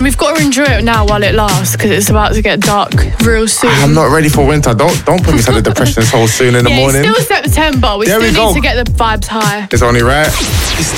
we've got to enjoy it now while it lasts, because it's about to get dark real soon. I'm not ready for winter. Don't put me to the depression so soon in the morning. It's still September. We still need to get the vibes high. It's only right. It's